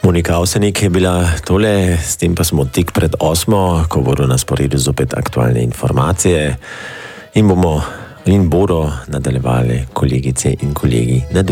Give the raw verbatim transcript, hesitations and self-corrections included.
Monika Avsenik je bila tole, s tem pa smo tik pred osmo, ko bodo na sporedu zopet aktualne informacije in bomo in bodo nadaljevali kolegice in kolegi na